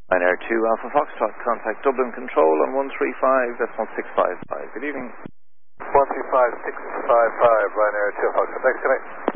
Ryanair 2 Alpha Foxtrot, contact Dublin Control on 135.655. Good evening. 135.655, Ryanair 2 Alpha Foxtrot. Thanks, good night.